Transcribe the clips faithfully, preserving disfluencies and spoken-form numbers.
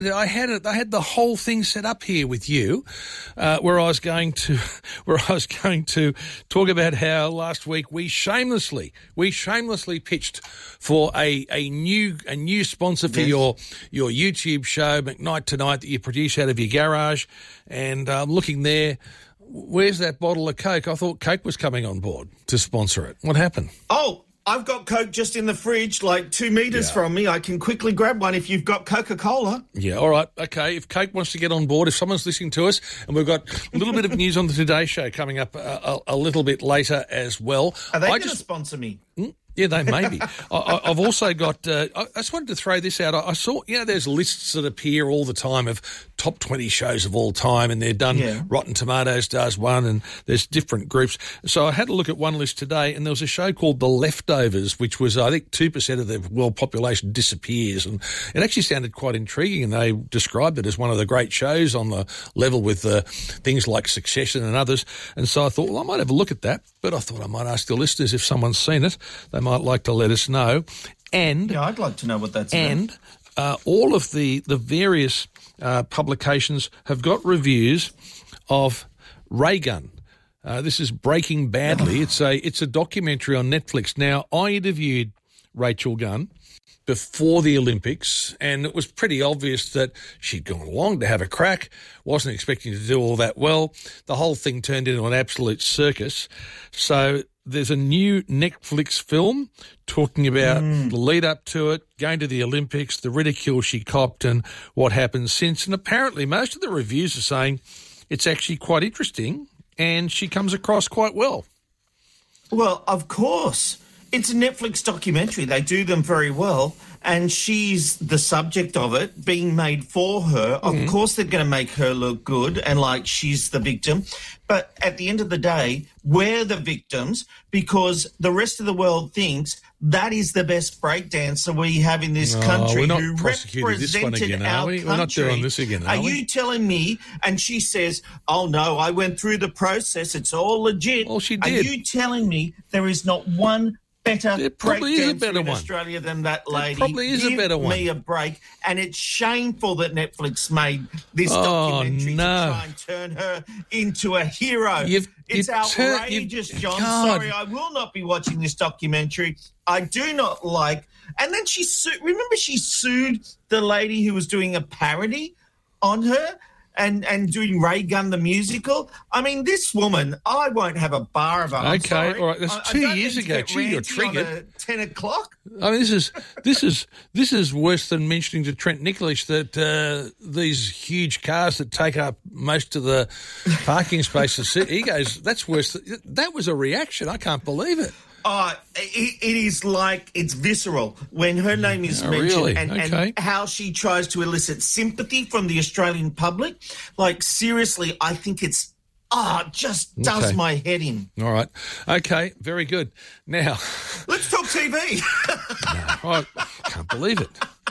I had it. I had the whole thing set up here with you, uh, where I was going to, where I was going to talk about how last week we shamelessly, we shamelessly pitched for a, a new a new sponsor for yes. your your YouTube show, McKnight Tonight, that you produce out of your garage, and I'm um, looking there. Where's that bottle of Coke? I thought Coke was coming on board to sponsor it. What happened? Oh. I've got Coke just in the fridge, like two metres yeah. from me. I can quickly grab one if you've got Coca-Cola. Yeah, all right, okay. If Coke wants to get on board, if someone's listening to us, and we've got a little bit of news on the Today Show coming up a, a, a little bit later as well. Are they going to sponsor me? Hmm? Yeah, they may be. I, I've also got, uh, I just wanted to throw this out. I, I saw, you know, there's lists that appear all the time of top twenty shows of all time, and they're done, yeah. Rotten Tomatoes does one, and there's different groups. So I had a look at one list today, and there was a show called The Leftovers, which was, I think, two percent of the world population disappears, and it actually sounded quite intriguing, and they described it as one of the great shows on the level with uh, things like Succession and others. And so I thought, well, I might have a look at that, but I thought I might ask the listeners if someone's seen it. They might like to let us know. And yeah, I'd like to know what that's and uh, all of the the various uh, publications have got reviews of Ray Gun. Uh, this is Breaking Badly. It's a it's a documentary on Netflix. Now, I interviewed Rachel Gunn before the Olympics, and it was pretty obvious that she'd gone along to have a crack, wasn't expecting to do all that well. The whole thing turned into an absolute circus. So there's a new Netflix film talking about mm. the lead up to it, going to the Olympics, the ridicule she copped and what happened since. And apparently most of the reviews are saying it's actually quite interesting and she comes across quite well. Well, of course. It's a Netflix documentary. They do them very well. And she's the subject of it, being made for her. Mm-hmm. Of course they're going to make her look good and like she's the victim. But at the end of the day, we're the victims because the rest of the world thinks that is the best breakdancer we have in this no, country we're not who prosecuting this one again, are we? We're not doing this again, are, are we? you telling me? And she says, oh, no, I went through the process. It's all legit. Well, she did. Are you telling me there is not one better there probably is a better in one. Australia than that lady? There probably is Give a better one. me a break. And it's shameful that Netflix made this oh, documentary no. to try and turn her into a hero. You've, it's you've outrageous, tur- John. God. Sorry, I will not be watching this documentary. I do not like... And then she sued... Remember she sued the lady who was doing a parody on her? And and doing Ray Gun the musical. I mean, this woman, I won't have a bar of her. I'm okay, sorry. all right. That's I, two I years ago. Gee, you're triggered. Ten o'clock. I mean, this is this is this is worse than mentioning to Trent Nicholas that uh, these huge cars that take up most of the parking spaces. He goes, that's worse. That was a reaction. I can't believe it. Oh, it, it is like it's visceral when her name is oh, mentioned really? and, okay. and how she tries to elicit sympathy from the Australian public. Like, seriously, I think it's, ah, oh, just does okay. my head in. All right. Okay, very good. Now. Let's talk T V. no, I can't believe it.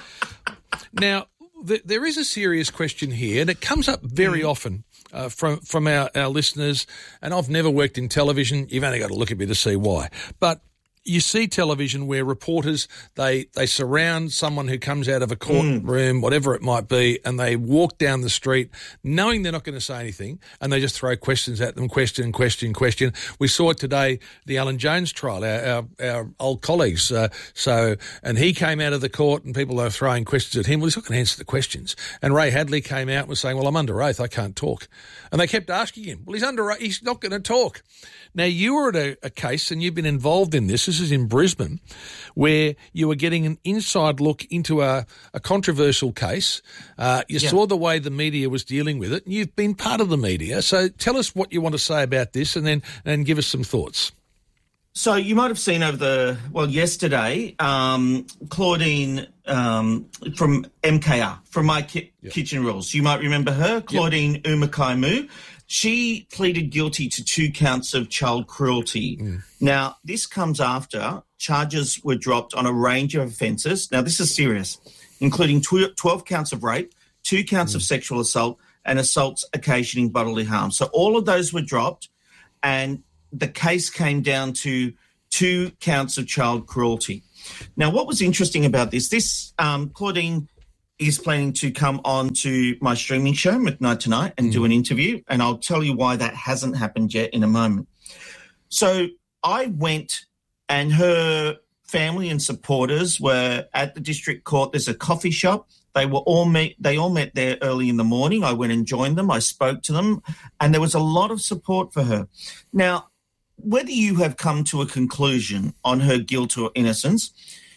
Now, th- there is a serious question here, and it comes up very mm. often. Uh, from from our, our listeners, and I've never worked in television. You've only got to look at me to see why. But you see television where reporters, they, they surround someone who comes out of a courtroom, mm. whatever it might be, and they walk down the street knowing they're not going to say anything, and they just throw questions at them, question, question, question. We saw it today, the Alan Jones trial, our, our, our old colleagues. Uh, so, and he came out of the court and people are throwing questions at him. Well, he's not going to answer the questions. And Ray Hadley came out and was saying, well, I'm under oath, I can't talk. And they kept asking him, well, he's under oath, he's not going to talk. Now, you were at a, a case, and you've been involved in this, this is in Brisbane, where you were getting an inside look into a, a controversial case. Uh, you yeah. saw the way the media was dealing with it, and you've been part of the media. So tell us what you want to say about this and then and give us some thoughts. So you might have seen over the, well, yesterday, um, Claudine um, from M K R, from My Ki- yep. Kitchen Rules. You might remember her, Claudine yep. Umakaimu. She pleaded guilty to two counts of child cruelty. Mm. Now, this comes after charges were dropped on a range of offences. Now, this is serious, including twelve counts of rape, two counts mm. of sexual assault, and assaults occasioning bodily harm. So all of those were dropped, and the case came down to two counts of child cruelty. Now, what was interesting about this, this um, Claudine is planning to come on to my streaming show, McKnight Tonight, and mm. do an interview, and I'll tell you why that hasn't happened yet in a moment. So I went, and her family and supporters were at the district court. There's a coffee shop. They were all met, they all met there early in the morning. I went and joined them. I spoke to them, and there was a lot of support for her. Now, whether you have come to a conclusion on her guilt or innocence,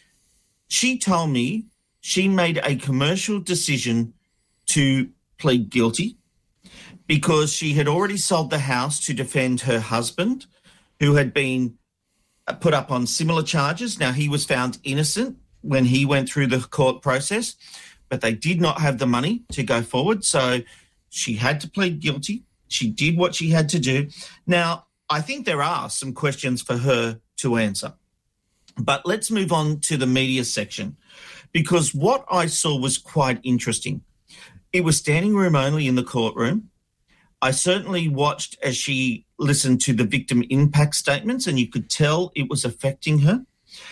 she told me she made a commercial decision to plead guilty because she had already sold the house to defend her husband, who had been put up on similar charges. Now, he was found innocent when he went through the court process, but they did not have the money to go forward. So she had to plead guilty. She did what she had to do. Now, I think there are some questions for her to answer. But let's move on to the media section, because what I saw was quite interesting. It was standing room only in the courtroom. I certainly watched as she listened to the victim impact statements, and you could tell it was affecting her.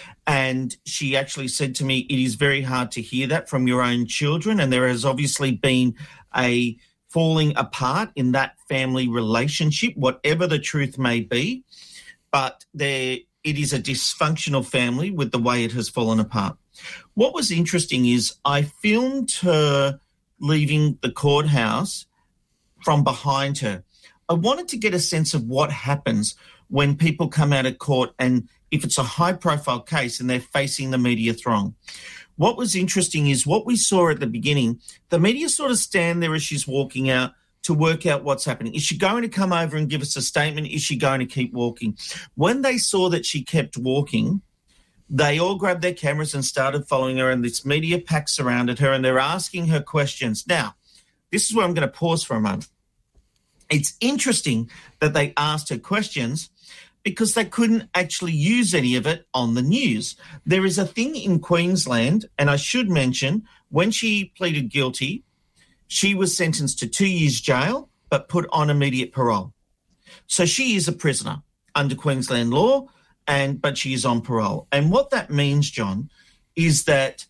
And she actually said to me, it is very hard to hear that from your own children. And there has obviously been a falling apart in that family relationship, whatever the truth may be. But there, it is a dysfunctional family with the way it has fallen apart. What was interesting is I filmed her leaving the courthouse from behind her. I wanted to get a sense of what happens when people come out of court and if it's a high-profile case and they're facing the media throng. What was interesting is what we saw at the beginning, the media sort of stand there as she's walking out to work out what's happening. Is she going to come over and give us a statement? Is she going to keep walking? When they saw that she kept walking, they all grabbed their cameras and started following her, and this media pack surrounded her, and they're asking her questions. Now, this is where I'm going to pause for a moment. It's interesting that they asked her questions because they couldn't actually use any of it on the news. There is a thing in Queensland, and I should mention, when she pleaded guilty, she was sentenced to two years jail but put on immediate parole. So she is a prisoner under Queensland law, and but she is on parole. And what that means, John, is that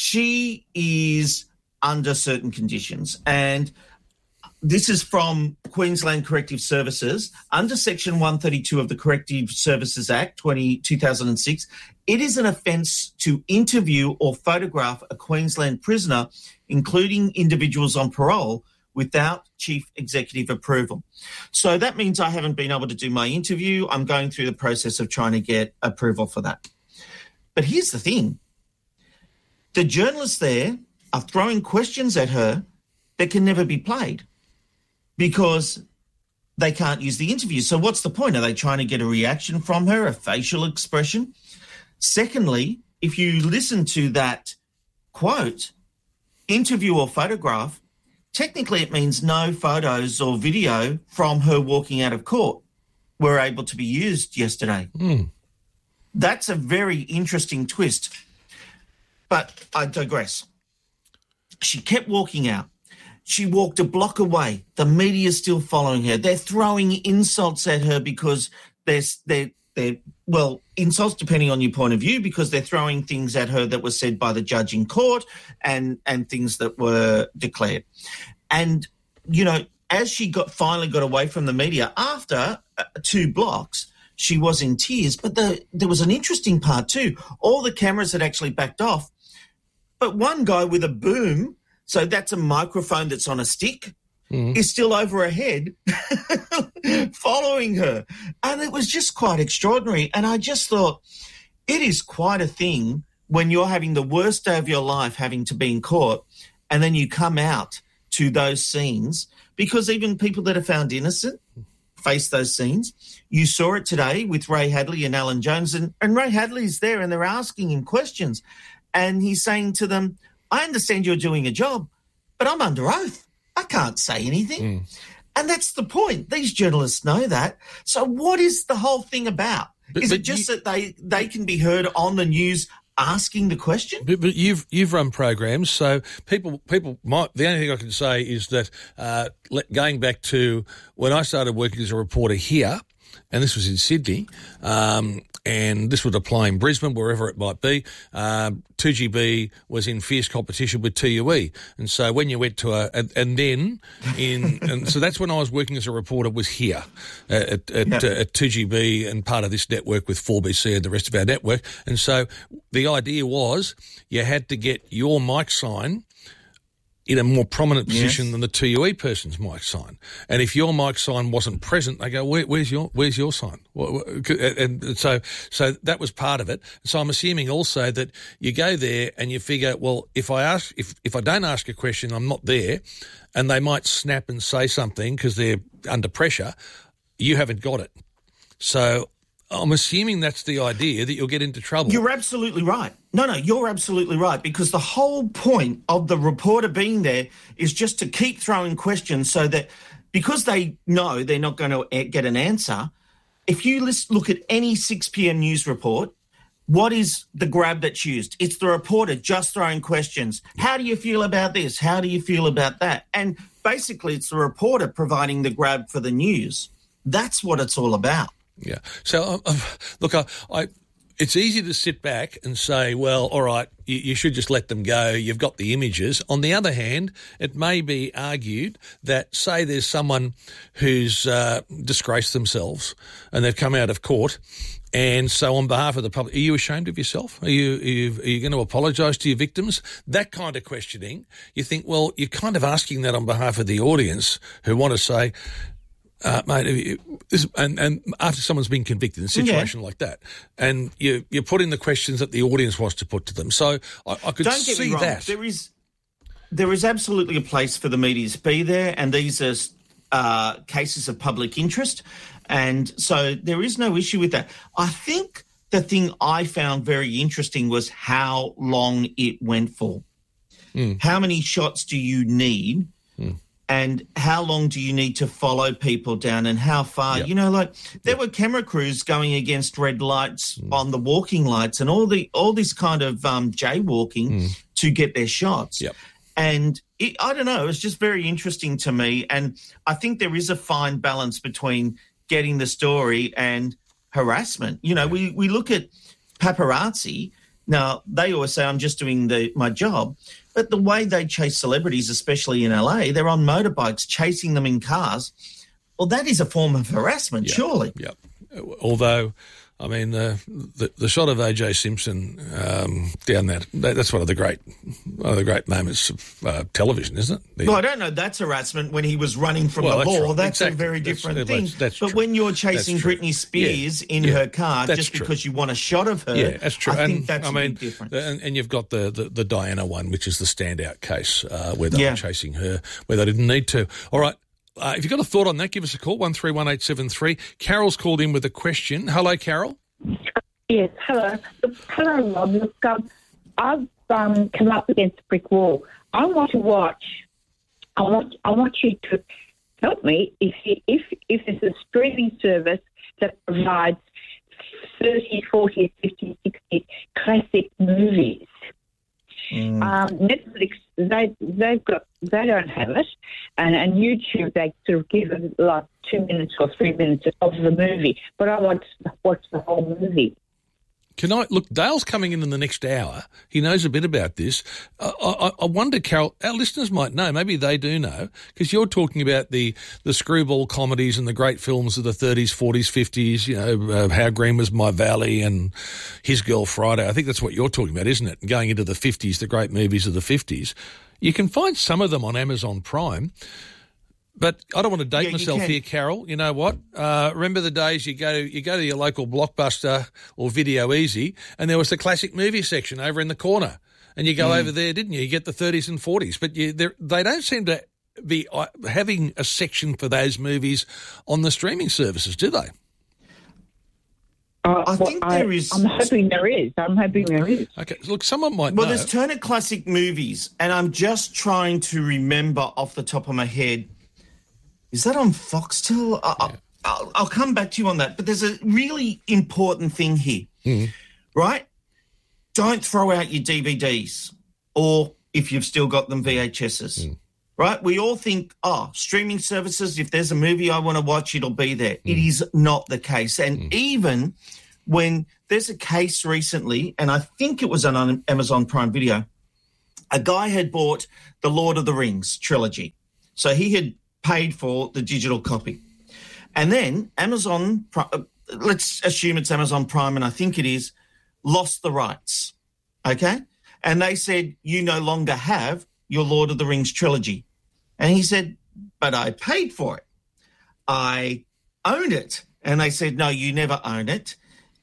she is under certain conditions. And this is from Queensland Corrective Services. Under Section one thirty-two of the Corrective Services Act two thousand six, it is an offence to interview or photograph a Queensland prisoner, including individuals on parole, without chief executive approval. So that means I haven't been able to do my interview. I'm going through the process of trying to get approval for that. But here's the thing. The journalists there are throwing questions at her that can never be played because they can't use the interview. So what's the point? Are they trying to get a reaction from her, a facial expression? Secondly, if you listen to that quote, interview or photograph, technically it means no photos or video from her walking out of court were able to be used yesterday. Mm. That's a very interesting twist. But I digress. She kept walking out. She walked a block away. The media's still following her. They're throwing insults at her because they're, they're, they're, well, insults depending on your point of view, because they're throwing things at her that were said by the judge in court and, and things that were declared. And, you know, as she got finally got away from the media, after uh, two blocks, she was in tears. But the, there was an interesting part too. All the cameras had actually backed off, but one guy with a boom, so that's a microphone that's on a stick, mm-hmm. is still over her head following her. And it was just quite extraordinary. And I just thought it is quite a thing when you're having the worst day of your life having to be in court and then you come out to those scenes, because even people that are found innocent face those scenes. You saw it today with Ray Hadley and Alan Jones, and, and Ray Hadley's there and they're asking him questions. And he's saying to them, I understand you're doing a job, but I'm under oath. I can't say anything. Mm. And that's the point. These journalists know that. So what is the whole thing about? But, is but it just you, that they, they can be heard on the news asking the question? But, but you've you've run programs, so people people might. The only thing I can say is that uh, going back to when I started working as a reporter here, and this was in Sydney, um, and this would apply in Brisbane, wherever it might be. Um, two G B was in fierce competition with T U E, and so when you went to a, and, and then in, and so that's when I was working as a reporter. Was here uh, at at, yep. uh, at two G B and part of this network with four B C and the rest of our network, and so the idea was you had to get your mic sign in a more prominent position yes. than the T U E person's mic sign. And if your mic sign wasn't present, they go, Where, where's your where's your sign? And so so that was part of it. So I'm assuming also that you go there and you figure, well, if I ask, if, if I don't ask a question, I'm not there, and they might snap and say something because they're under pressure, you haven't got it. So I'm assuming that's the idea, that you'll get into trouble. You're absolutely right. No, no, you're absolutely right, because the whole point of the reporter being there is just to keep throwing questions so that, because they know they're not going to get an answer, if you list, look at any six p.m. news report, what is the grab that's used? It's the reporter just throwing questions. How do you feel about this? How do you feel about that? And basically it's the reporter providing the grab for the news. That's what it's all about. Yeah. So, uh, look, I, I, it's easy to sit back and say, well, all right, you, you should just let them go. You've got the images. On the other hand, it may be argued that, say there's someone who's uh, disgraced themselves and they've come out of court, and so on behalf of the public, are you ashamed of yourself? Are you, are you, are you going to apologise to your victims? That kind of questioning, you think, well, you're kind of asking that on behalf of the audience who want to say, Uh, mate, and, and after someone's been convicted in a situation yeah. like that, and you you put in the questions that the audience wants to put to them. So I, I could Don't see get me wrong. that. There is, there is absolutely a place for the media to be there, and these are uh, cases of public interest, and so there is no issue with that. I think the thing I found very interesting was how long it went for. Mm. How many shots do you need? Mm. And how long do you need to follow people down, and how far? Yep. You know, like there yep. were camera crews going against red lights mm. on the walking lights and all the all this kind of um, jaywalking mm. to get their shots. Yep. And it, I don't know, it's just very interesting to me. And I think there is a fine balance between getting the story and harassment. You know, we, we look at paparazzi. Now, they always say I'm just doing the, my job, but the way they chase celebrities, especially in L A, they're on motorbikes chasing them in cars. Well, that is a form of harassment, yep. surely. Yeah. Although, I mean, uh, the the shot of O J Simpson um, down that, that that's one of the great one of the great moments of uh, television, isn't it? The, well, I don't know. That's harassment when he was running from well, the that's law. Right. That's exactly. a very different that's, thing. That's, that's but true. when you're chasing Britney Spears yeah. in yeah. her car that's just true. because you want a shot of her, yeah, that's true. I and, think that's I a mean, big difference. And, and you've got the, the, the Diana one, which is the standout case uh, where they yeah. were chasing her, where they didn't need to. All right. Uh, if you've got a thought on that, give us a call, one three one eight seven three. Carol's called in with a question. Hello, Carol. Yes, hello. Look, hello, Rob. Look, um, I've um, come up against a brick wall. I want to watch. I want. I want you to help me if you, if if there's a streaming service that provides thirty, forty, fifty, sixty classic movies. Mm. Um, Netflix, they they've got they don't have it, and, and YouTube they sort of give it like two minutes or three minutes of the movie. But I want to watch the whole movie. Can I look? Dale's coming in in the next hour. He knows a bit about this. I, I, I wonder, Carol, our listeners might know. Maybe they do know, because you're talking about the the screwball comedies and the great films of the thirties, forties, fifties. You know, uh, How Green Was My Valley and His Girl Friday. I think that's what you're talking about, isn't it? Going into the fifties, the great movies of the fifties. You can find some of them on Amazon Prime. But I don't want to date yeah, myself here, Carol. You know what? Uh, remember the days you go to you go to your local Blockbuster or Video Easy, and there was the classic movie section over in the corner, and you go mm. over there, didn't you? You get the thirties and forties, but you, they don't seem to be uh, having a section for those movies on the streaming services, do they? Uh, I well, think I, there is. I'm hoping there is. I'm hoping there is. Okay, look, someone might well, know. there's Turner Classic Movies, and I'm just trying to remember off the top of my head. Is that on Foxtel? I'll, yeah. I'll, I'll come back to you on that. But there's a really important thing here, mm. right? Don't throw out your D V Ds, or if you've still got them, V H S's, mm. right? We all think, oh, streaming services, if there's a movie I want to watch, it'll be there. Mm. It is not the case. And mm. even when there's a case recently, and I think it was on Amazon Prime Video, a guy had bought the Lord of the Rings trilogy. So he had paid for the digital copy. And then Amazon, let's assume it's Amazon Prime, and I think it is, lost the rights, okay? And they said, you no longer have your Lord of the Rings trilogy. And he said, but I paid for it. I own it. And they said, no, you never own it.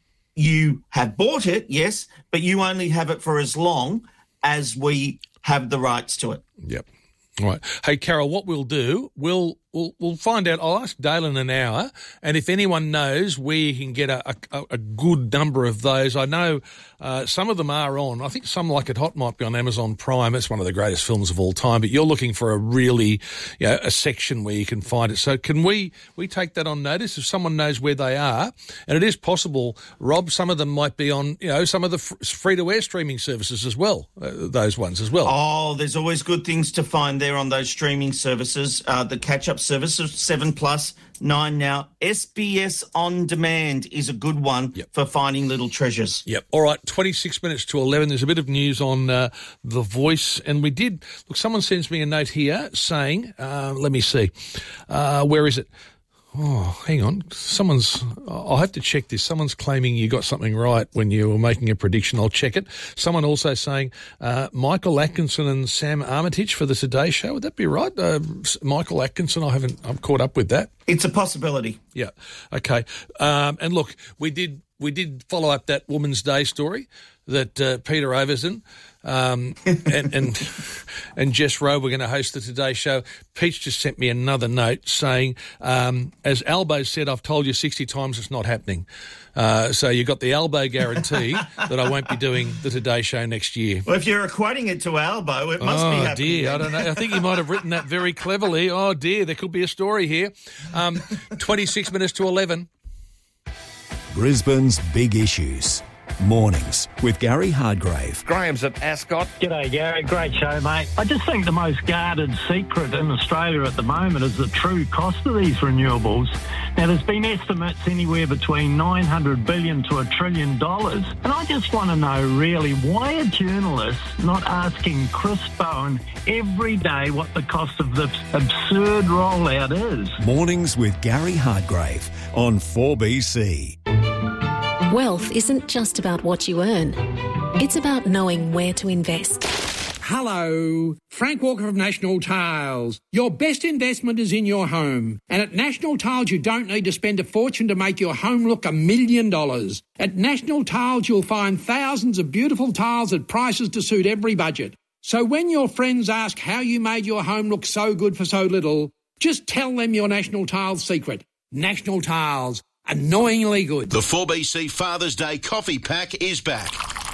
You have bought it, yes, but you only have it for as long as we have the rights to it. Yep. All right. Hey, Carol, what we'll do, we'll we'll, we'll find out. I'll ask Dale in an hour, and if anyone knows where you can get a, a, a good number of those, I know uh, some of them are on. I think Some Like It Hot might be on Amazon Prime. It's one of the greatest films of all time, but you're looking for a really, you know, a section where you can find it. So can we, we take that on notice if someone knows where they are? And it is possible, Rob, some of them might be on, you know, some of the f- free-to-air streaming services as well, uh, those ones as well. Oh, there's always good things to find there on those streaming services. Uh, the catch-up service of seven plus, nine now. S B S On Demand is a good one yep. for finding little treasures. Yep. All right, twenty-six minutes to eleven. There's a bit of news on uh, The Voice. And we did, look, someone sends me a note here saying, uh, let me see, uh, where is it? Oh, hang on. Someone's, I'll have to check this. Someone's claiming you got something right when you were making a prediction. I'll check it. Someone also saying uh, Michael Atkinson and Sam Armitage for the Today Show. Would that be right? Uh, Michael Atkinson, I haven't, I'm caught up with that. It's a possibility. Yeah. Okay. Um, and look, we did, we did follow up that Woman's Day story that uh, Peter Overton um, and, and and Jess Rowe were going to host the Today Show. Peach just sent me another note saying, um, as Albo said, I've told you sixty times it's not happening. Uh, so you got the Albo guarantee that I won't be doing the Today Show next year. Well, if you're equating it to Albo, it must oh, be happening. Oh, dear, I don't know. I think he might have written that very cleverly. Oh, dear, there could be a story here. Um, twenty-six minutes to eleven. Brisbane's big issues. Mornings with Gary Hardgrave. Graham's at Ascot. G'day, Gary. Great show, mate. I just think the most guarded secret in Australia at the moment is the true cost of these renewables. Now, there's been estimates anywhere between nine hundred billion dollars to a trillion dollars. And I just want to know, really, why are journalists not asking Chris Bowen every day what the cost of this absurd rollout is? Mornings with Gary Hardgrave on four B C. Wealth isn't just about what you earn. It's about knowing where to invest. Hello, Frank Walker of National Tiles. Your best investment is in your home. And at National Tiles, you don't need to spend a fortune to make your home look a million dollars. At National Tiles, you'll find thousands of beautiful tiles at prices to suit every budget. So when your friends ask how you made your home look so good for so little, just tell them your National Tiles secret. National Tiles. Annoyingly good. The four B C Father's Day coffee pack is back.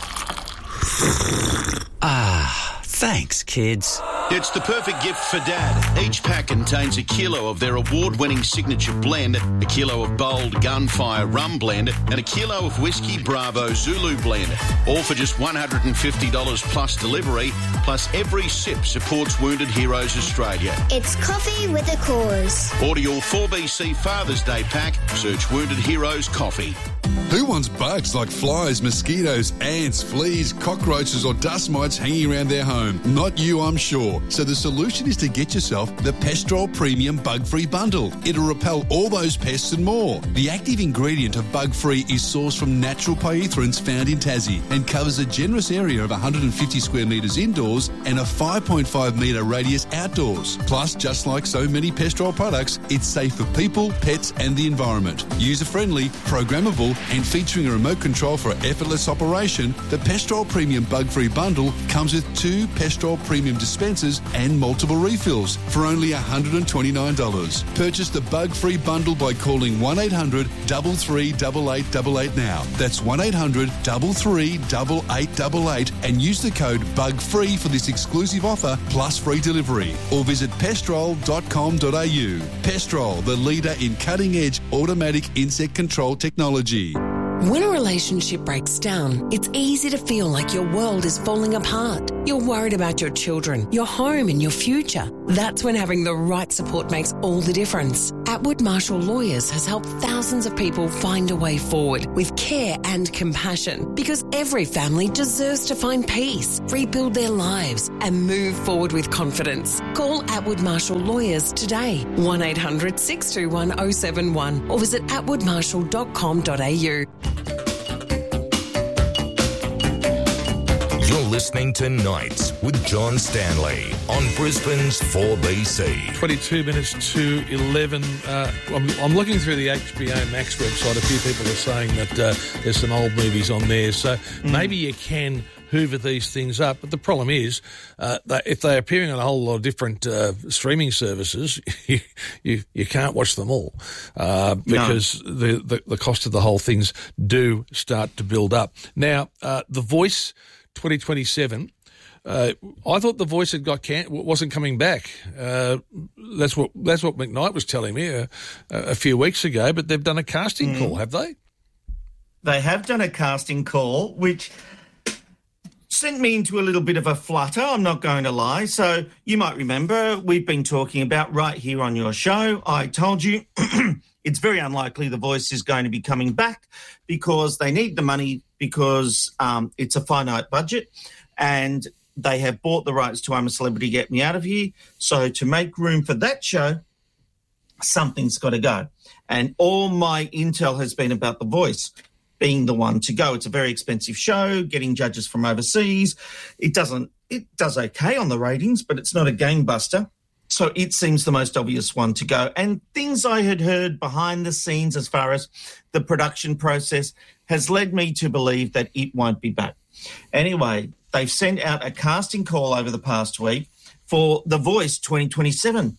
Ah, thanks, kids. It's the perfect gift for Dad. Each pack contains a kilo of their award-winning signature blend, a kilo of bold Gunfire rum blend, and a kilo of Whiskey Bravo Zulu blend. All for just one hundred fifty dollars plus delivery, plus every sip supports Wounded Heroes Australia. It's coffee with a cause. Order your four B C Father's Day pack. Search Wounded Heroes Coffee. Who wants bugs like flies, mosquitoes, ants, fleas, cockroaches or dust mites hanging around their home? Not you, I'm sure. So the solution is to get yourself the Pestrol Premium Bug-Free Bundle. It'll repel all those pests and more. The active ingredient of Bug-Free is sourced from natural pyrethrins found in Tassie and covers a generous area of one hundred fifty square metres indoors and a five point five metre radius outdoors. Plus, just like so many Pestrol products, it's safe for people, pets and the environment. User-friendly, programmable and featuring a remote control for effortless operation, the Pestrol Premium Bug-Free Bundle comes with two Pestrol Premium dispensers and multiple refills for only one hundred twenty-nine dollars. Purchase the Bug-Free Bundle by calling one eight hundred, three three eight, eight eight eight now. That's one eight hundred, three three eight, eight eight eight and use the code BUGFREE for this exclusive offer plus free delivery. Or visit pestrol dot com dot a u. Pestrol, the leader in cutting-edge automatic insect control technology. When a relationship breaks down, it's easy to feel like your world is falling apart. You're worried about your children, your home and your future. That's when having the right support makes all the difference. Atwood Marshall Lawyers has helped thousands of people find a way forward with care and compassion, because every family deserves to find peace, rebuild their lives and move forward with confidence. Call Atwood Marshall Lawyers today, one eight hundred six two one oh seven one, or visit atwood marshall dot com dot a u. You're listening to Nights with John Stanley on Brisbane's four B C. twenty-two minutes to eleven. Uh, I'm, I'm looking through the H B O Max website. A few people are saying that uh, there's some old movies on there. So mm. maybe you can hoover these things up. But the problem is, uh, that if they're appearing on a whole lot of different uh, streaming services, you, you you can't watch them all uh, because no. the, the, the cost of the whole things do start to build up. Now, uh, The Voice twenty twenty-seven, uh, I thought The Voice had got can- wasn't coming back. Uh, that's what that's what McKnight was telling me a, a few weeks ago. But they've done a casting mm. call, have they? They have done a casting call, which sent me into a little bit of a flutter, I'm not going to lie. So you might remember we've been talking about right here on your show. I told you it's very unlikely The Voice is going to be coming back because they need the money because um, it's a finite budget and they have bought the rights to I'm a Celebrity, Get Me Out of Here. So to make room for that show, something's got to go. And all my intel has been about The Voice being the one to go. It's a very expensive show, getting judges from overseas. It doesn't, it does okay on the ratings, but it's not a gangbuster. So it seems the most obvious one to go. And things I had heard behind the scenes as far as the production process has led me to believe that it won't be back. Anyway, they've sent out a casting call over the past week for The Voice twenty twenty-seven.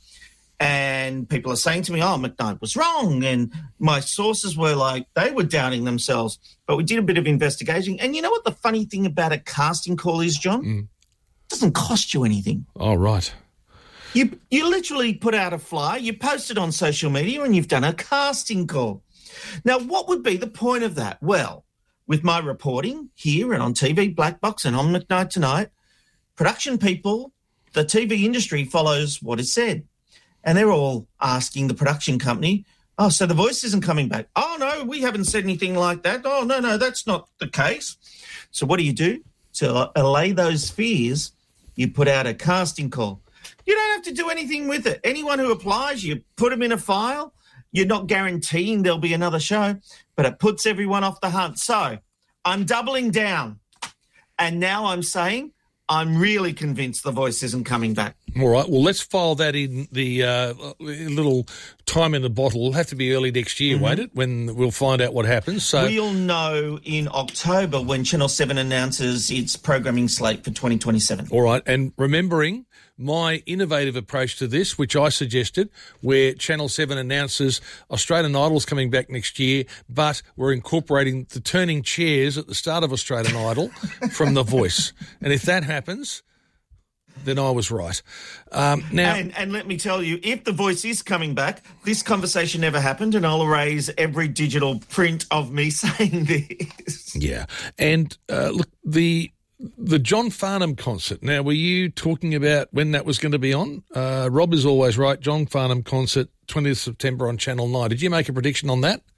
And people are saying to me, oh, McKnight was wrong. And my sources were like, they were doubting themselves. But we did a bit of investigating. And you know what the funny thing about a casting call is, John? Mm. It doesn't cost you anything. Oh, right. You you literally put out a flyer, you post it on social media, and you've done a casting call. Now, what would be the point of that? Well, with my reporting here and on T V Black Box and on McKnight Tonight, production people, the T V industry follows what is said. And they're all asking the production company, oh, so The Voice isn't coming back. Oh, no, we haven't said anything like that. Oh, no, no, that's not the case. So what do you do? To allay those fears, you put out a casting call. You don't have to do anything with it. Anyone who applies, you put them in a file. You're not guaranteeing there'll be another show, but it puts everyone off the hunt. So I'm doubling down. And now I'm saying I'm really convinced The Voice isn't coming back. All right. Well, let's file that in the uh, little time in the bottle. It'll have to be early next year, mm-hmm. won't it, when we'll find out what happens. So we'll know in October when Channel seven announces its programming slate for twenty twenty-seven. All right. And remembering my innovative approach to this, which I suggested, where Channel seven announces Australian Idol's coming back next year, but we're incorporating the turning chairs at the start of Australian Idol from The Voice. And if that happens, then I was right. Um, now, and, and let me tell you, if The Voice is coming back, this conversation never happened, and I'll erase every digital print of me saying this. Yeah. And uh, look, the... The John Farnham concert. Now, were you talking about when that was going to be on? Uh, Rob is always right. John Farnham concert, twentieth of September on Channel nine. Did you make a prediction on that?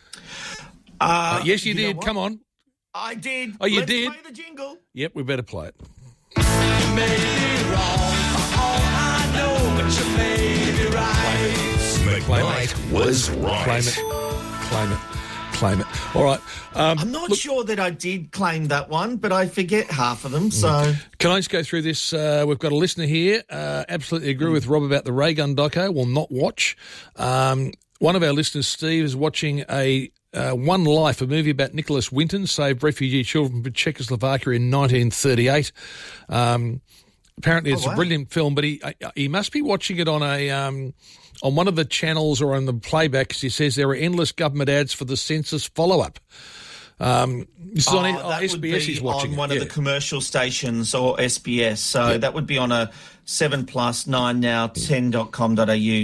Uh, uh, yes, you, you did. Come on. I did. Oh, you Let's did? play the jingle. Yep, we better play it. You may be wrong for all I know, but you may be right. McKnight was right. Claim it. Claim it. Claim it. All right. Um, I'm not look, sure that I did claim that one, but I forget half of them. So can I just go through this? Uh, we've got a listener here. Uh, absolutely agree with Rob about the Ray Gun doco. Will not watch. Um, one of our listeners, Steve, is watching a uh, One Life, a movie about Nicholas Winton, saved refugee children from Czechoslovakia in nineteen thirty-eight. Um, apparently, it's oh, wow. a brilliant film, but he he must be watching it on a. Um, On one of the channels or on the playbacks, he says there are endless government ads for the census follow-up. Um, this is oh, on that oh, S B S. He's watching on one it. of yeah. the commercial stations or S B S. So yeah. that would be on a seven plus, nine now, ten dot com dot a u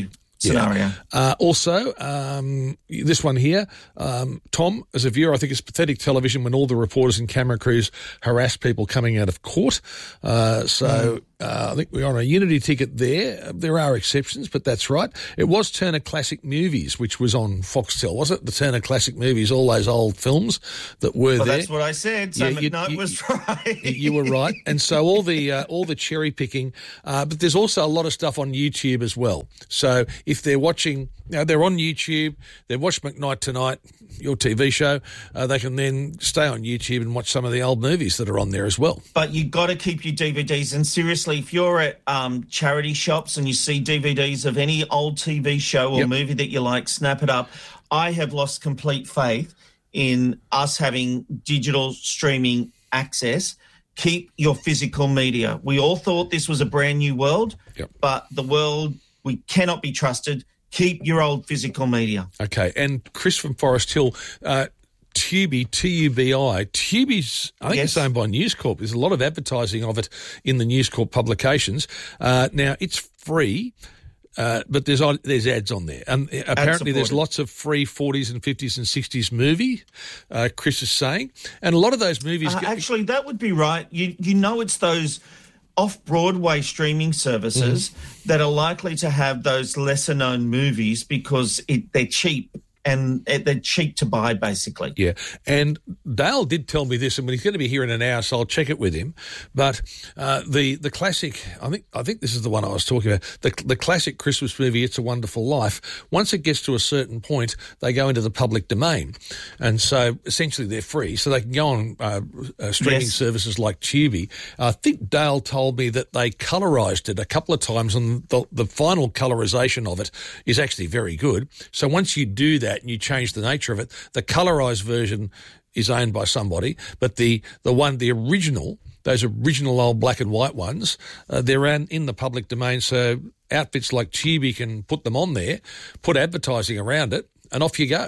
scenario. Yeah. Uh, also, um, this one here, um, Tom, as a viewer, I think it's pathetic television when all the reporters and camera crews harass people coming out of court. Uh, so mm. uh, I think we're on a Unity ticket there. There are exceptions, but that's right. It was Turner Classic Movies, which was on Foxtel, was it? The Turner Classic Movies, all those old films that were well, there. That's what I said. So yeah, McKnight you, was right. You were right. And so all the uh, all the cherry picking, uh, but there's also a lot of stuff on YouTube as well. So if they're watching, you know, they're on YouTube, they've watched McKnight Tonight, your T V show, uh, they can then stay on YouTube and watch some of the old movies that are on there as well. But you've got to keep your D V Ds. And seriously, if you're at um, charity shops and you see D V Ds of any old T V show or yep. movie that you like, snap it up. I have lost complete faith in us having digital streaming access. Keep your physical media. We all thought this was a brand new world, yep. but the world, we cannot be trusted. Keep your old physical media. Okay, and Chris from Forest Hill, uh, Tubi, T U B I. Tubi's, I think yes. it's owned by News Corp. There's a lot of advertising of it in the News Corp publications. Uh, now, it's free. Uh, but there's there's ads on there. And apparently there's lots of free forties and fifties and sixties movie, uh, Chris is saying. And a lot of those movies... Uh, get... Actually, that would be right. You you know it's those off-Broadway streaming services mm-hmm. that are likely to have those lesser-known movies because it, they're cheap. And they're cheap to buy, basically. Yeah. And Dale did tell me this, and he's going to be here in an hour, so I'll check it with him. But uh, the the classic, I think I think this is the one I was talking about, the the classic Christmas movie, It's a Wonderful Life, once it gets to a certain point, they go into the public domain. And so essentially they're free, so they can go on uh, uh, streaming yes. services like Tubi. Uh, I think Dale told me that they colorised it a couple of times, and the, the final colorisation of it is actually very good. So once you do that, and you change the nature of it, the colorized version is owned by somebody, but the the one, the original, those original old black and white ones, uh, they're in, in the public domain, so outfits like Tubi can put them on there, put advertising around it, and off you go.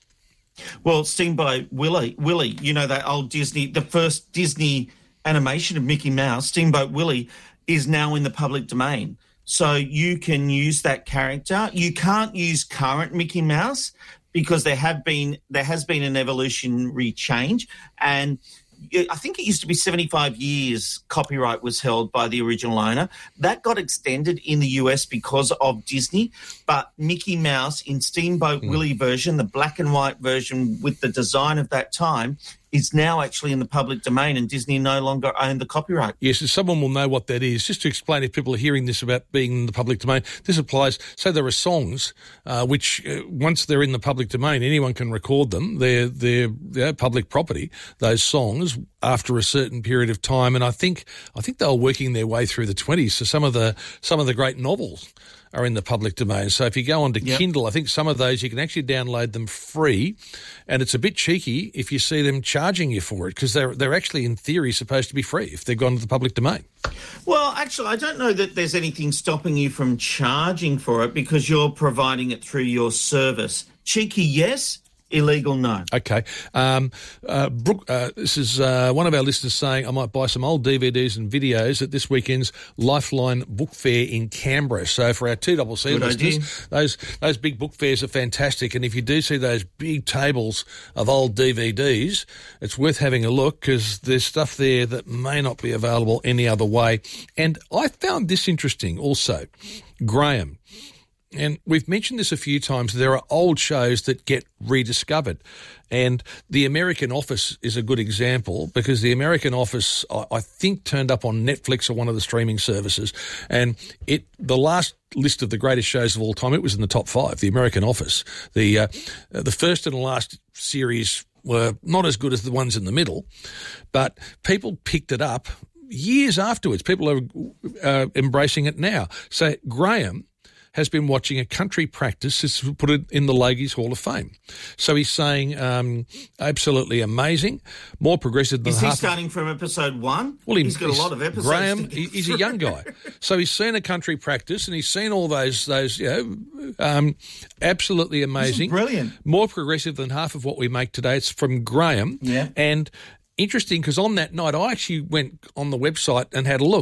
Well, Steamboat Willie, Willie, you know that old Disney, the first Disney animation of Mickey Mouse, Steamboat Willie, is now in the public domain. So you can use that character. You can't use current Mickey Mouse because there have been there has been an evolutionary change, and I think it used to be seventy-five years copyright was held by the original owner. That got extended in the U S because of Disney, but Mickey Mouse in Steamboat mm. Willie version, the black and white version with the design of that time, is now actually in the public domain, and Disney no longer own the copyright. Yes, and someone will know what that is. Just to explain, if people are hearing this about being in the public domain, this applies. So there are songs uh, which, uh, once they're in the public domain, anyone can record them. They're, they're, they're public property, those songs, after a certain period of time. And I think I think they were working their way through the twenties. So some of the some of the great novels are in the public domain. So if you go onto yep. Kindle, I think some of those you can actually download them free, and it's a bit cheeky if you see them charging you for it, because they're they're actually in theory supposed to be free if they've gone to the public domain. Well, actually, I don't know that there's anything stopping you from charging for it because you're providing it through your service. Cheeky, yes. Illegal, no. Okay. Um, uh, Brooke, uh, this is uh, one of our listeners saying, I might buy some old D V Ds and videos at this weekend's Lifeline Book Fair in Canberra. So for our two double C Good listeners, idea. those those big book fairs are fantastic. And if you do see those big tables of old D V Ds, it's worth having a look because there's stuff there that may not be available any other way. And I found this interesting also. Graham. And we've mentioned this a few times. There are old shows that get rediscovered. And The American Office is a good example because The American Office, I think, turned up on Netflix or one of the streaming services. And it the last list of the greatest shows of all time, it was in the top five, The American Office. The, uh, the first and the last series were not as good as the ones in the middle, but people picked it up years afterwards. People are uh, embracing it now. So Graham has been watching A Country Practice, has put it in the Logies Hall of Fame. So he's saying um, absolutely amazing, more progressive than Is half. he starting from episode one? Well, he, he's got a lot of episodes. Graham, he's a young guy. So he's seen A Country Practice and he's seen all those, those you know, um, absolutely amazing. Brilliant. More progressive than half of what we make today. It's from Graham. Yeah. And interesting because on that night I actually went on the website and had a look.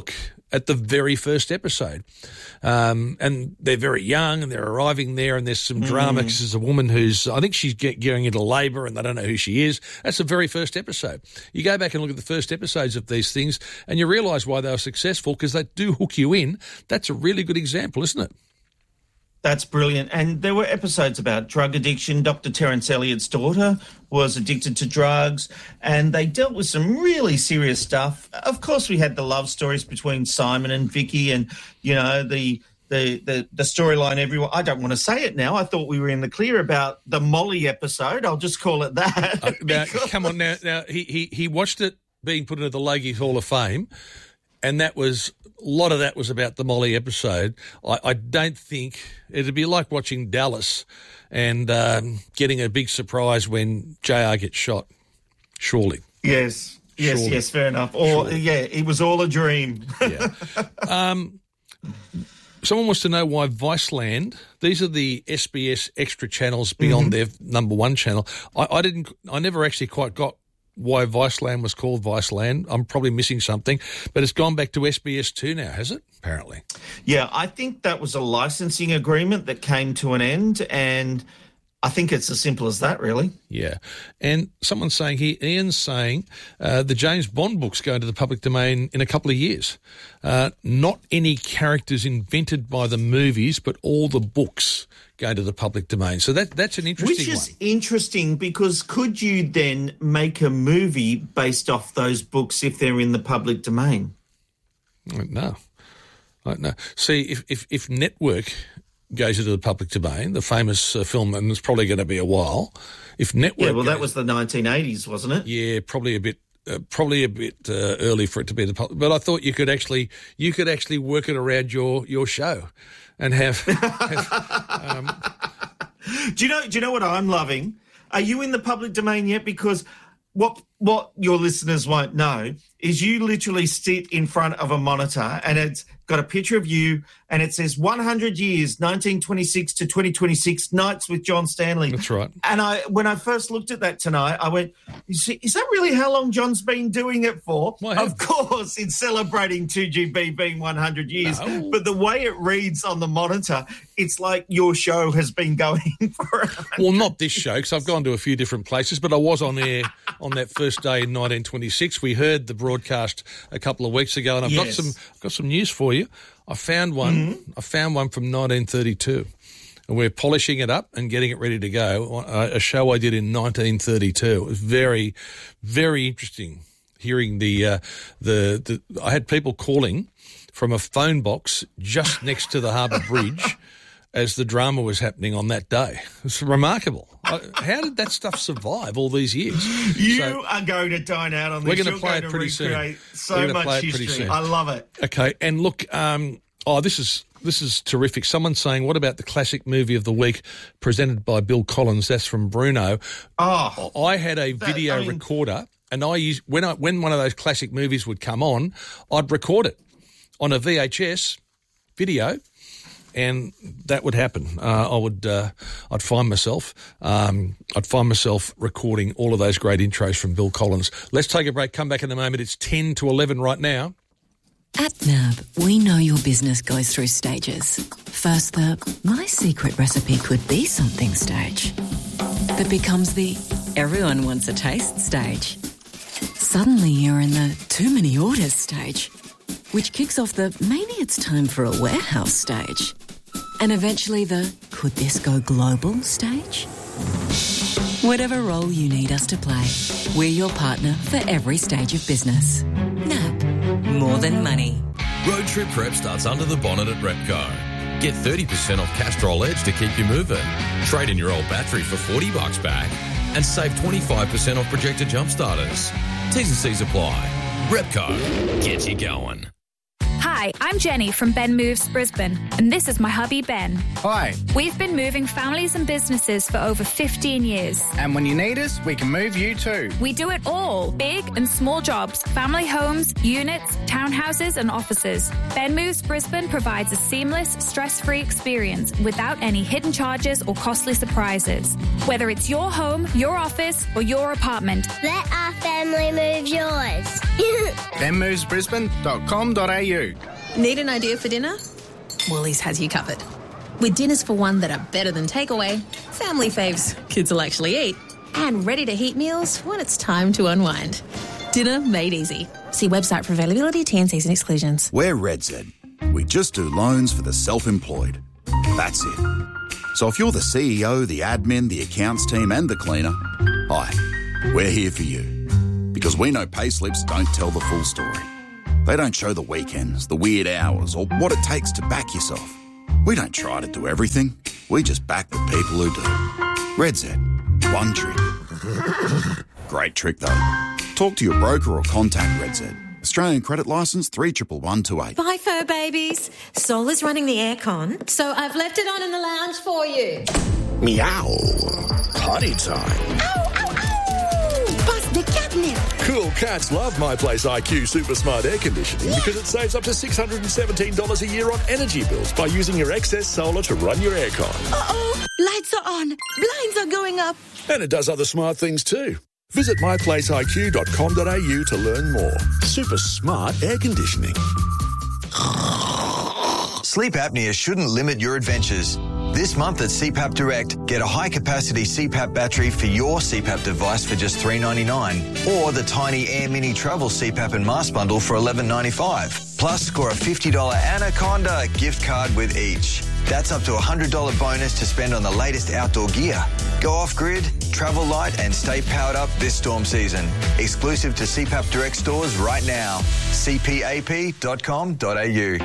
at the very first episode. Um, and they're very young and they're arriving there and there's some drama because there's a woman who's, I think she's get, going into labour and they don't know who she is. That's the very first episode. You go back and look at the first episodes of these things and you realise why they were successful because they do hook you in. That's a really good example, isn't it? That's brilliant. And there were episodes about drug addiction. Doctor Terence Elliott's daughter was addicted to drugs, and they dealt with some really serious stuff. Of course, we had the love stories between Simon and Vicky and, you know, the the the, the storyline everyone. I don't want to say it now. I thought we were in the clear about the Molly episode. I'll just call it that. Uh, now, come on now. Now, he, he, he watched it being put into the Logie Hall of Fame, and that was... A lot of that was about the Molly episode. I, I don't think it'd be like watching Dallas and um, getting a big surprise when J R gets shot. Surely. Yes. Yes, Surely. yes, fair enough. Or, Surely. yeah, it was all a dream. yeah. Um, someone wants to know why Viceland, these are the S B S extra channels beyond mm-hmm. their number one channel. I, I didn't, I never actually quite got why Viceland was called Viceland. I'm probably missing something, but it's gone back to S B S two now, has it? Apparently. Yeah, I think that was a licensing agreement that came to an end, and I think it's as simple as that, really. Yeah. And someone's saying here, Ian's saying uh, the James Bond books go into the public domain in a couple of years. Uh, not any characters invented by the movies, but all the books go to the public domain. So that that's an interesting Which is one. interesting because could you then make a movie based off those books if they're in the public domain? No. No. See, if, if, if Network goes into the public domain, the famous uh, film, and it's probably going to be a while, if Network... Yeah, well, goes, that was the nineteen eighties, wasn't it? Yeah, probably a bit... Uh, probably a bit uh, early for it to be the public, but I thought you could actually you could actually work it around your, your show, and have. have um... Do you know? Do you know what I'm loving? Are you in the public domain yet? Because what what your listeners won't know is you literally sit in front of a monitor and it's got a picture of you and it says one hundred years, nineteen twenty-six to twenty twenty-six, Nights with John Stanley. That's right. And I, when I first looked at that tonight, I went, you see, is that really how long John's been doing it for? Well, of course, in celebrating two G B being one hundred years. No. But the way it reads on the monitor, it's like your show has been going for Well, not this show, because I've gone to a few different places, but I was on air on that first day in nineteen twenty-six. We heard the broadcast a couple of weeks ago, and I've Yes. got some I've got some news for you. I found one. Mm-hmm. I found one from nineteen thirty-two, and we're polishing it up and getting it ready to go. A, a show I did in nineteen thirty-two. It was very, very interesting hearing the uh, the the. I had people calling from a phone box just next to the Harbour Bridge as the drama was happening on that day. It's remarkable. How did that stuff survive all these years? You So- are going to dine out on this. We're gonna You're play going it pretty to soon. recreate We're so gonna much play it pretty history. soon. I love it. Okay, and look, um, oh, this is this is terrific. Someone's saying, what about the classic movie of the week presented by Bill Collins? That's from Bruno. Oh, I had a that- video I mean- recorder, and I used when I when one of those classic movies would come on, I'd record it on a V H S video. And that would happen. Uh, I would, uh, I'd find myself, um, I'd find myself recording all of those great intros from Bill Collins. Let's take a break. Come back in a moment. It's ten to eleven right now. At N A B, we know your business goes through stages. First, the my secret recipe could be something stage that becomes the everyone wants a taste stage. Suddenly, you're in the too many orders stage, which kicks off the maybe it's time for a warehouse stage. And eventually the could this go global stage? Whatever role you need us to play, we're your partner for every stage of business. N A B, more than money. Road trip prep starts under the bonnet at Repco. Get thirty percent off Castrol Edge to keep you moving. Trade in your old battery for forty bucks back and save twenty-five percent off projector jump starters. T's and C's apply. Repco, get you going. Hi, I'm Jenny from Ben Moves Brisbane, and this is my hubby Ben. Hi. We've been moving families and businesses for over fifteen years. And when you need us, we can move you too. We do it all, big and small jobs, family homes, units, townhouses and offices. Ben Moves Brisbane provides a seamless, stress-free experience without any hidden charges or costly surprises. Whether it's your home, your office or your apartment. Let our family move yours. ben moves brisbane dot com dot a u. Need an idea for dinner? Woolies has you covered. With dinners for one that are better than takeaway, family faves kids will actually eat, and ready-to-heat meals when it's time to unwind. Dinner made easy. See website for availability, T and Cs and exclusions. We're RedZ. We just do loans for the self-employed. That's it. So if you're the C E O, the admin, the accounts team and the cleaner, hi, we're here for you. Because we know payslips don't tell the full story. They don't show the weekends, the weird hours, or what it takes to back yourself. We don't try to do everything. We just back the people who do. RedZ. One trick. Great trick, though. Talk to your broker or contact RedZ. Australian credit licence three one one two eight. Bye, fur babies. Sol is running the aircon, so I've left it on in the lounge for you. Meow. Potty time. Ow, ow, ow! Bust the catnip. Cool cats love My Place I Q Super Smart Air Conditioning yeah. because it saves up to six hundred seventeen dollars a year on energy bills by using your excess solar to run your aircon. Uh-oh. Lights are on. Blinds are going up. And it does other smart things too. Visit my place I Q dot com dot a u to learn more. Super smart air conditioning. Sleep apnea shouldn't limit your adventures. This month at C PAP Direct, get a high-capacity C PAP battery for your C PAP device for just three dollars ninety-nine, or the tiny Air Mini Travel C PAP and mask bundle for eleven dollars ninety-five. Plus, score a fifty dollars Anaconda gift card with each. That's up to a one hundred dollars bonus to spend on the latest outdoor gear. Go off-grid, travel light and stay powered up this storm season. Exclusive to C PAP Direct stores right now. c p a p dot com dot a u.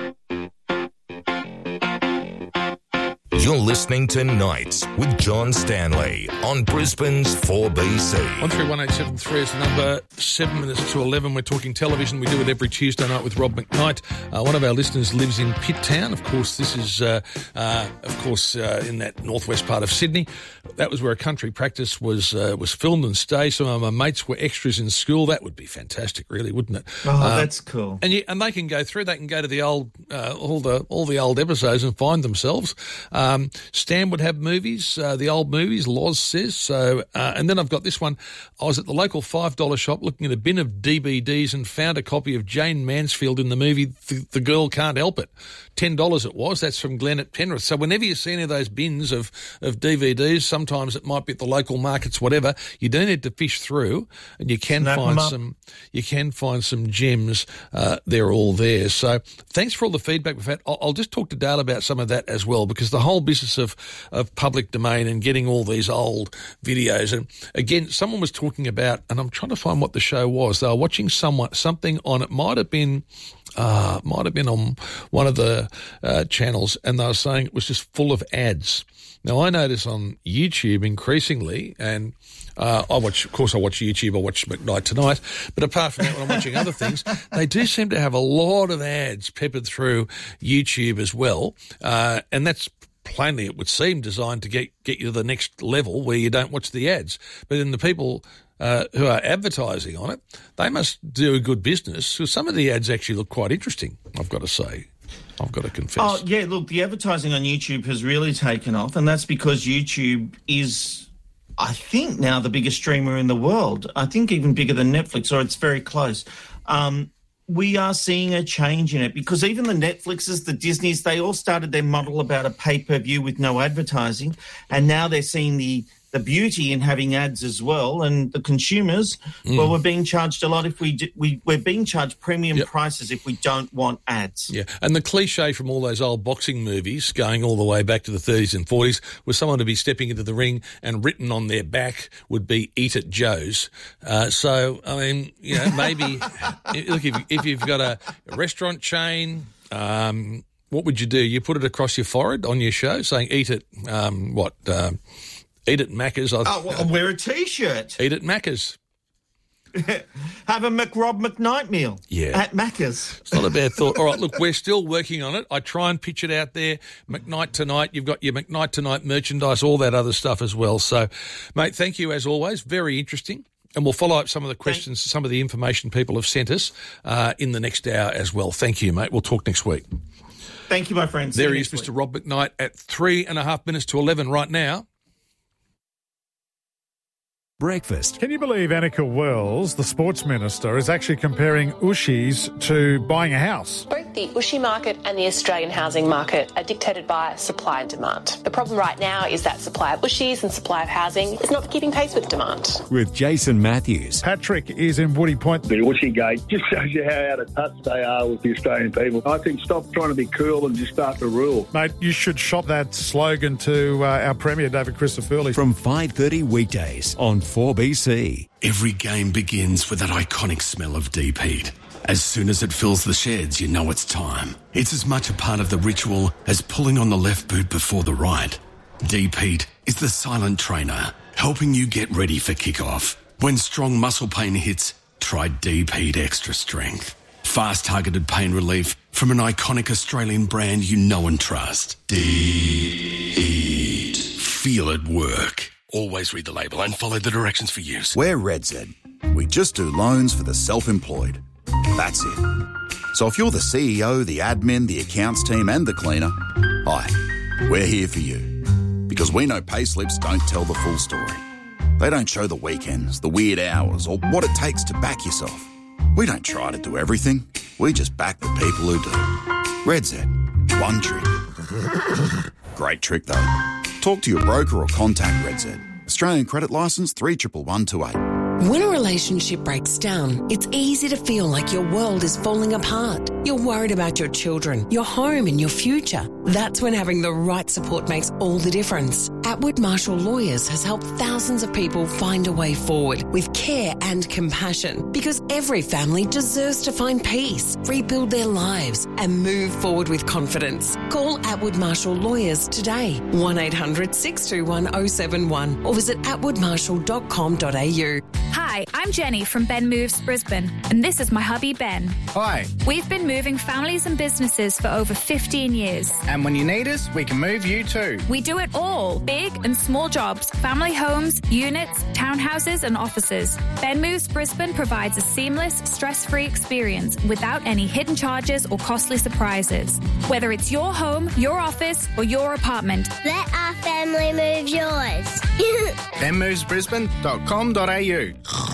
You're listening to Nights with John Stanley on Brisbane's four B C. one three one eight seven three is the number. Seven minutes to eleven. We're talking television. We do it every Tuesday night with Rob McKnight. Uh, one of our listeners lives in Pitt Town. Of course, this is, uh, uh, of course, uh, in that northwest part of Sydney. That was where A Country Practice was uh, was filmed and staged. Some of my mates were extras in school. That would be fantastic, really, wouldn't it? Oh, uh, that's cool. And you, and they can go through. They can go to the old uh, all the all the old episodes and find themselves. Um, Stan would have movies, uh, the old movies, Loz says. So, uh, and then I've got this one. I was at the local five dollar shop looking at a bin of D V Ds and found a copy of Jane Mansfield in the movie The, the Girl Can't Help It. ten dollars it was. That's from Glenn at Penrith. So whenever you see any of those bins of, of D V Ds, sometimes it might be at the local markets, whatever, you do need to fish through, and you can Snap find some you can find some gems. Uh, they're all there. So thanks for all the feedback we've had. I'll, I'll just talk to Dale about some of that as well, because the whole business of, of public domain and getting all these old videos. And again, someone was talking about, and I'm trying to find what the show was. They were watching someone, something on, it might have been, uh, might have been on one of the uh, channels, and they were saying it was just full of ads. Now, I notice on YouTube increasingly, and uh, I watch, of course, I watch YouTube, I watch McKnight Tonight, but apart from that, when I'm watching other things, they do seem to have a lot of ads peppered through YouTube as well, uh, and that's plainly, it would seem, designed to get, get you to the next level where you don't watch the ads. But then the people uh, who are advertising on it, they must do a good business, because some of the ads actually look quite interesting, I've got to say. I've got to confess. Oh, yeah, look, the advertising on YouTube has really taken off, and that's because YouTube is, I think, now the biggest streamer in the world. I think even bigger than Netflix, or it's very close. Um, we are seeing a change in it, because even the Netflixes, the Disneys, they all started their model about a pay-per-view with no advertising, and now they're seeing the the beauty in having ads as well, and the consumers, mm. well, we're being charged a lot if we, do, we we're being charged premium yep. prices if we don't want ads. Yeah, and the cliche from all those old boxing movies going all the way back to the thirties and forties was someone to be stepping into the ring and written on their back would be "Eat it, Joe's." Uh, so, I mean, you know, maybe look, if, if you've got a, a restaurant chain, um, what would you do? You put it across your forehead on your show saying "Eat it," um, what? Uh, Eat at Macca's. Oh, well, wear a T-shirt. Eat at Macca's. Have a McRob McKnight meal. Yeah. At Macca's. It's not a bad thought. All right, look, we're still working on it. I try and pitch it out there. McKnight Tonight. You've got your McKnight Tonight merchandise, all that other stuff as well. So, mate, thank you as always. Very interesting. And we'll follow up some of the questions, Thanks. some of the information people have sent us uh, in the next hour as well. Thank you, mate. We'll talk next week. Thank you, my friend. There he is, Mister Rob McKnight, at three and a half minutes to eleven right now. breakfast. Can you believe Annika Wells, the sports minister, is actually comparing Ushies to buying a house? Both the Ushi market and the Australian housing market are dictated by supply and demand. The problem right now is that supply of Ushis and supply of housing is not keeping pace with demand. With Jason Matthews. Patrick is in Woody Point. The Ushi gate just shows you how out of touch they are with the Australian people. I think stop trying to be cool and just start to rule. Mate, you should shop that slogan to uh, our Premier, David Christofouli. From five thirty weekdays on four B C. Every game begins with that iconic smell of deep heat. As soon as it fills the sheds, you know it's time. It's as much a part of the ritual as pulling on the left boot before the right. Deep heat is the silent trainer, helping you get ready for kickoff. When strong muscle pain hits, try Deep Heat Extra Strength. Fast targeted pain relief from an iconic Australian brand you know and trust. Deep Heat. Feel it work. Always read the label and follow the directions for use. We're RedZ. We just do loans for the self-employed. That's it. So if you're the C E O, the admin, the accounts team and the cleaner, hi, we're here for you. Because we know payslips don't tell the full story. They don't show the weekends, the weird hours, or what it takes to back yourself. We don't try to do everything. We just back the people who do. RedZ. One trick. Great trick, though. Talk to your broker or contact RedZ. Australian credit licence three one one two eight. When a relationship breaks down, it's easy to feel like your world is falling apart. You're worried about your children, your home and your future. That's when having the right support makes all the difference. Atwood Marshall Lawyers has helped thousands of people find a way forward with care and compassion, because every family deserves to find peace, rebuild their lives and move forward with confidence. Call Atwood Marshall Lawyers today, one eight hundred six two one oh seven one, or visit atwood marshall dot com dot a u. Hi, I'm Jenny from Ben Moves Brisbane, and this is my hubby Ben. Hi. We've been moving families and businesses for over fifteen years. And when you need us, we can move you too. We do it all, big and small jobs, family homes, units, townhouses and offices. Ben Moves Brisbane provides a seamless, stress-free experience without any hidden charges or costly surprises. Whether it's your home, your office or your apartment, let our family move yours. ben moves brisbane dot com dot a u.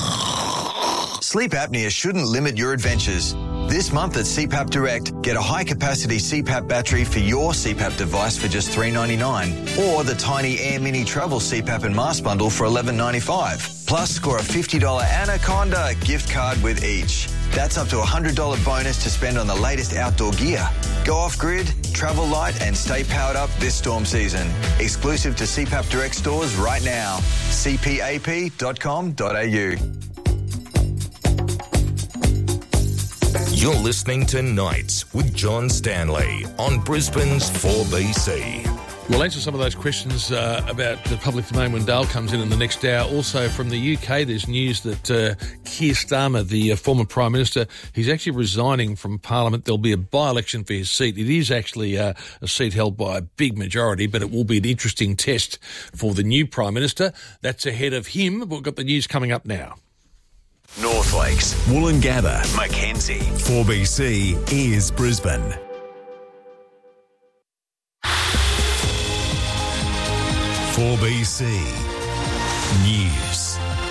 Sleep apnea shouldn't limit your adventures. This month at C PAP Direct, get a high-capacity C PAP battery for your C PAP device for just three dollars ninety-nine, or the Tiny Air Mini Travel C PAP and Mask Bundle for eleven dollars ninety-five. Plus, score a fifty dollars Anaconda gift card with each. That's up to a one hundred dollars bonus to spend on the latest outdoor gear. Go off-grid, travel light and stay powered up this storm season. Exclusive to C PAP Direct stores right now. c p a p dot com dot a u. You're listening to Nights with John Stanley on Brisbane's four B C. We'll answer some of those questions uh, about the public domain when Dale comes in in the next hour. Also from the U K, there's news that uh, Keir Starmer, the uh, former Prime Minister, he's actually resigning from Parliament. There'll be a by-election for his seat. It is actually uh, a seat held by a big majority, but it will be an interesting test for the new Prime Minister. That's ahead of him. We've got the news coming up now. North Lakes, Woolloongabba, Mackenzie. four B C is Brisbane. four B C News.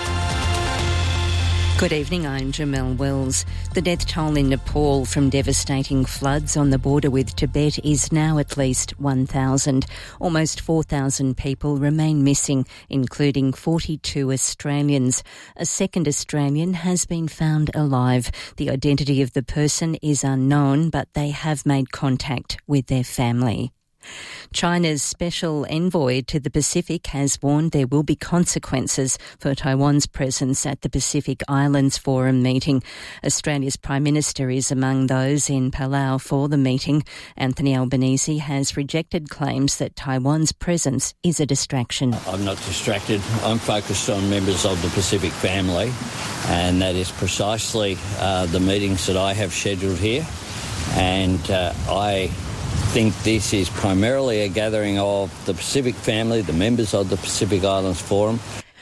Good evening, I'm Jamelle Wells. The death toll in Nepal from devastating floods on the border with Tibet is now at least one thousand. Almost four thousand people remain missing, including forty-two Australians. A second Australian has been found alive. The identity of the person is unknown, but they have made contact with their family. China's special envoy to the Pacific has warned there will be consequences for Taiwan's presence at the Pacific Islands Forum meeting. Australia's Prime Minister is among those in Palau for the meeting. Anthony Albanese has rejected claims that Taiwan's presence is a distraction. I'm not distracted. I'm focused on members of the Pacific family, and that is precisely uh, the meetings that I have scheduled here. And uh, I think this is primarily a gathering of the Pacific family, the members of the Pacific Islands Forum.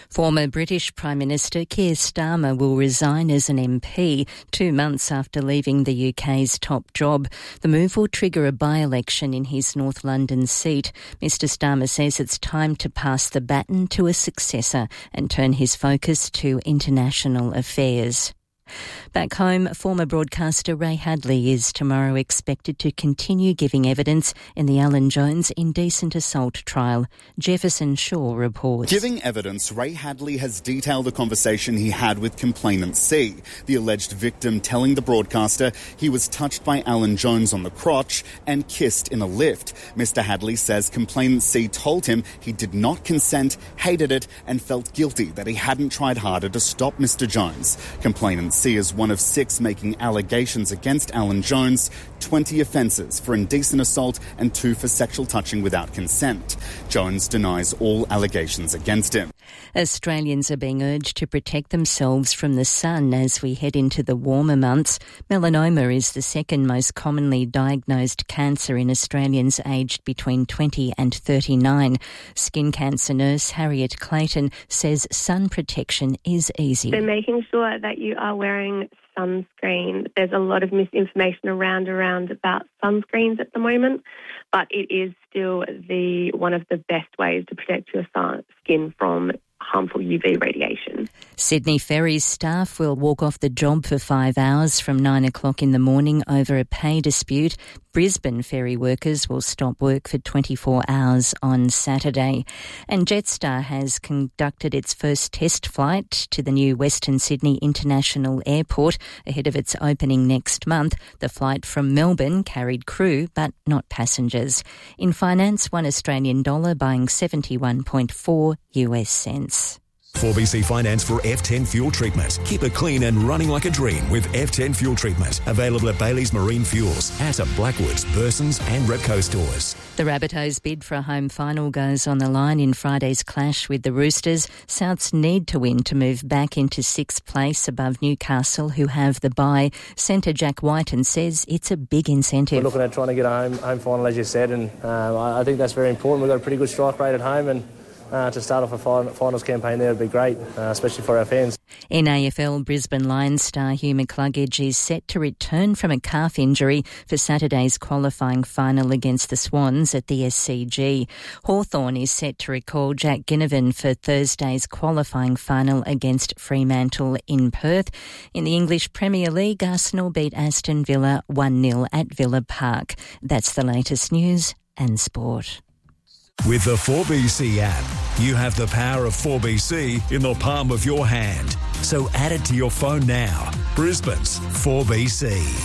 Former British Prime Minister Keir Starmer will resign as an M P two months after leaving the U K's top job. The move will trigger a by-election in his North London seat. Mister Starmer says it's time to pass the baton to a successor and turn his focus to international affairs. Back home, former broadcaster Ray Hadley is tomorrow expected to continue giving evidence in the Alan Jones indecent assault trial. Jefferson Shaw reports. Giving evidence, Ray Hadley has detailed a conversation he had with complainant C, the alleged victim telling the broadcaster he was touched by Alan Jones on the crotch and kissed in a lift. Mister Hadley says complainant C told him he did not consent, hated it and felt guilty that he hadn't tried harder to stop Mister Jones. Complainant C is one of six making allegations against Alan Jones, twenty offences for indecent assault and two for sexual touching without consent. Jones denies all allegations against him. Australians are being urged to protect themselves from the sun as we head into the warmer months. Melanoma is the second most commonly diagnosed cancer in Australians aged between twenty and thirty-nine. Skin cancer nurse Harriet Clayton says sun protection is easy. So making sure that you are wearing sunscreen. There's a lot of misinformation around around about sunscreens at the moment, but it is still the one of the best ways to protect your skin from harmful U V radiation. Sydney Ferries staff will walk off the job for five hours from nine o'clock in the morning over a pay dispute. Brisbane ferry workers will stop work for twenty-four hours on Saturday. And Jetstar has conducted its first test flight to the new Western Sydney International Airport ahead of its opening next month. The flight from Melbourne carried crew but not passengers. In finance, one Australian dollar buying seventy-one point four U S cents. four B C Finance for F ten fuel treatment. Keep it clean and running like a dream with F ten fuel treatment. Available at Bailey's Marine Fuels, Atta, Blackwoods, Bursons and Repco stores. The Rabbitohs' bid for a home final goes on the line in Friday's clash with the Roosters. Souths need to win to move back into sixth place above Newcastle, who have the bye. Centre Jack Whiten says it's a big incentive. We're looking at trying to get a home, home final, as you said, and um, I, I think that's very important. We've got a pretty good strike rate at home, and Uh, to start off a finals campaign there would be great, uh, especially for our fans. In A F L, Brisbane Lions star Hugh McCluggage is set to return from a calf injury for Saturday's qualifying final against the Swans at the S C G. Hawthorn is set to recall Jack Ginnivan for Thursday's qualifying final against Fremantle in Perth. In the English Premier League, Arsenal beat Aston Villa one nil at Villa Park. That's the latest news and sport. With the four B C app, you have the power of four B C in the palm of your hand. So add it to your phone now. Brisbane's four B C.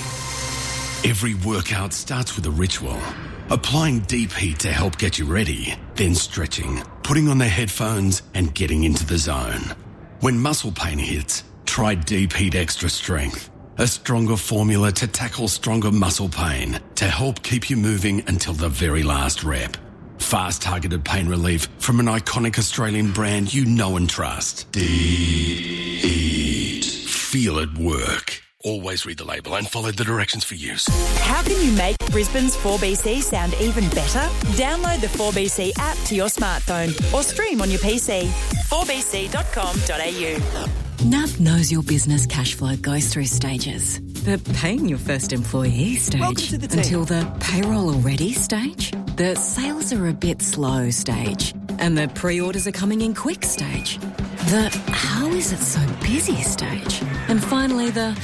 Every workout starts with a ritual. Applying deep heat to help get you ready, then stretching, putting on the headphones and getting into the zone. When muscle pain hits, try Deep Heat Extra Strength. A stronger formula to tackle stronger muscle pain to help keep you moving until the very last rep. Fast targeted pain relief from an iconic Australian brand you know and trust. Deep Heat. Feel it work. Always read the label and follow the directions for use. How can you make Brisbane's four B C sound even better? Download the four B C app to your smartphone or stream on your P C. four b c dot com dot a u. N A B knows your business cash flow goes through stages. The paying your first employee stage to the team. until the payroll already stage. The sales are a bit slow stage. And the pre-orders are coming in quick stage. The how is it so busy stage. And finally the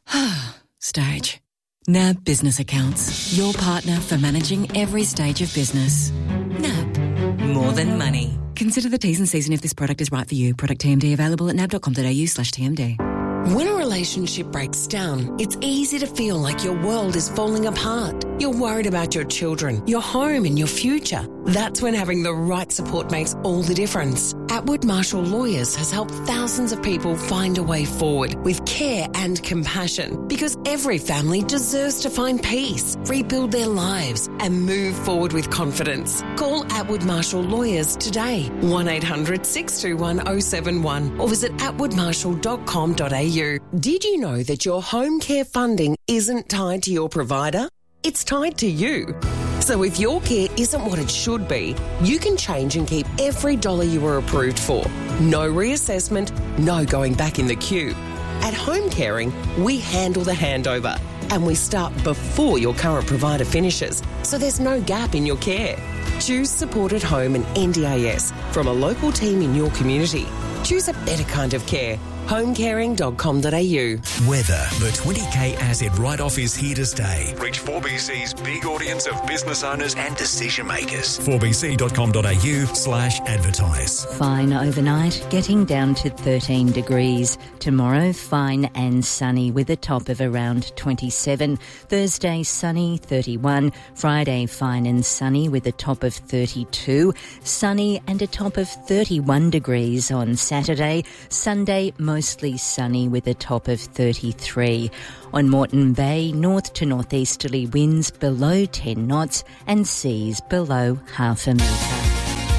stage. N A B Business Accounts, your partner for managing every stage of business. N A B, more than money. Consider the T's and C's and if this product is right for you. Product T M D available at nab dot com dot a u slash T M D. When a relationship breaks down, it's easy to feel like your world is falling apart. You're worried about your children, your home and your future. That's when having the right support makes all the difference. Atwood Marshall Lawyers has helped thousands of people find a way forward with care and compassion, because every family deserves to find peace, rebuild their lives and move forward with confidence. Call Atwood Marshall Lawyers today, one eight hundred six two one oh seven one, or visit atwood marshall dot com dot a u. Did you know that your home care funding isn't tied to your provider? It's tied to you. So if your care isn't what it should be, you can change and keep every dollar you were approved for. No reassessment, no going back in the queue. At Home Caring, we handle the handover and we start before your current provider finishes, so there's no gap in your care. Choose Support at Home and N D A S from a local team in your community. Choose a better kind of care. home caring dot com dot a u. Weather. The twenty K asset write-off is here to stay. Reach four B C's big audience of business owners and decision makers. four b c dot com dot a u slash advertise. Fine overnight, getting down to thirteen degrees. Tomorrow, fine and sunny with a top of around twenty-seven. Thursday, sunny, thirty-one. Friday, fine and sunny with a top of thirty-two. Sunny and a top of thirty-one degrees on Saturday. Sunday, mostly sunny with a top of thirty-three. On Moreton Bay, north to northeasterly winds below ten knots and seas below half a metre.